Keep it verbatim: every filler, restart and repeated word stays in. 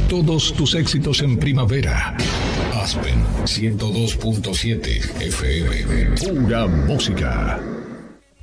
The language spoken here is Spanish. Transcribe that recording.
Todos tus éxitos en primavera. Aspen ciento dos punto siete F M. Pura música.